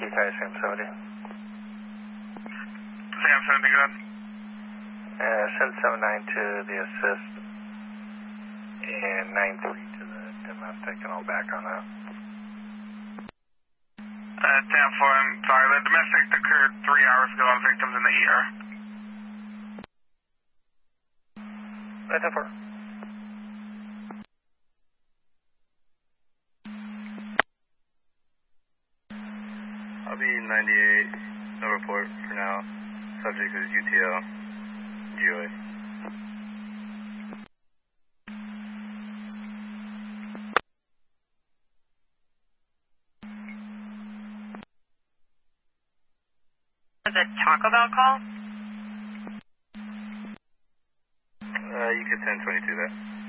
Kai Sam 70. Sam 70, good. Send 79 to the assist and 93 to the domestic, and I'll back on that. Sam 4, I'm sorry, the domestic occurred 3 hours ago on victims in the ER. 910-4. I'll be 98, no report for now. Subject is UTL, GOA. Was it Taco Bell call? You could send 22 there.